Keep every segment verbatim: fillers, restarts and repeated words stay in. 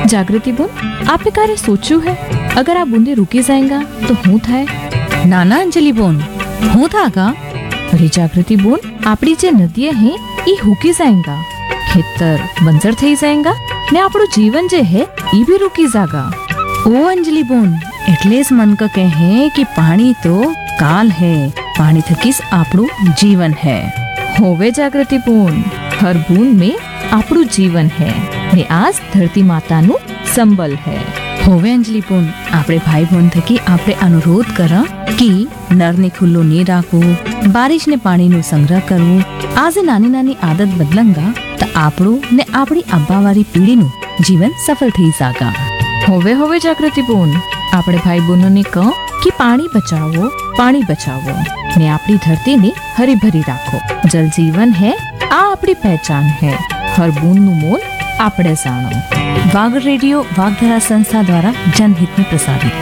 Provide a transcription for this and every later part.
જાગૃતિ બોન, આપે ક્યારે સોચ્યું હે અગર આ બૂંદે રૂકી જાયેગા તો હું થાય? ના ના અંજલિ બોન, હું था का? અરે જાગૃતિ બોન, આપણી જે નદીએ હે એ હુકી જાયેગા, ખેતર બંજર થઈ જાયેગા ને આપણું જીવન જે હે એ भी रुकी जागा। ओ अंजलि बोन, એટલે જ મન ક કહે કે પાણી તો કાલ है, पानी थकीस આપણું जीवन है। होवे जागृति बोन, हर बूंद में આપણું जीवन है ने आज धरती माताનું संबल है। होवे अंजलि बोन, આપણે ભાઈ બોન થકી આપણે અનુરોધ કરા કે નરને ખુલ્લો નહીં રાખવું, બારિશને પાણીનો સંગ્રહ કરવું। આજે નાની નાની આદત બદલંગા તો આપણું ને આપણી આબાવાળી પેઢીનું જીવન સફળ થઈ જાગા। होवे होवे जागृति बोन, આપણે ભાઈ બહેનોને કહો કે પાણી બચાવો, પાણી બચાવો ને આપણી ધરતીને હરીભરી રાખો। જલ જીવન है, આ આપણી પહેચાન है। हर बूंदનું मोल આપણે જાણો। वागड़ रेडियो वागधरा संस्था द्वारा जनहित में प्रसारित।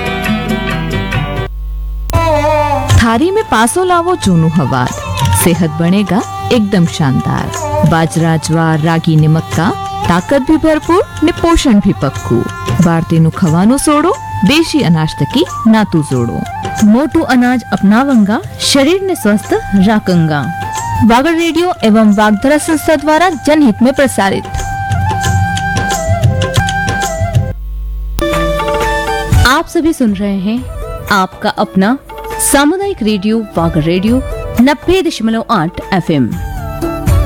थारी में पासो लावो जूनू हवार, सेहत बनेगा एकदम शानदार। बाजरा, ज्वार, रागी ने मक्का, ताकत भी भरपूर ने पोषण भी पक्कू। भारतीय खवानो सोड़ो, देशी अनाज तकी नातू जोड़ो। मोटू अनाज अपनावंगा, शरीर ने स्वस्थ राखंगा। वागड़ रेडियो एवं वागधरा संस्था द्वारा जनहित में प्रसारित। आप सभी सुन रहे हैं आपका अपना सामुदायिक रेडियो वागड़ रेडियो नब्बे दशमलव आठ एफ एम।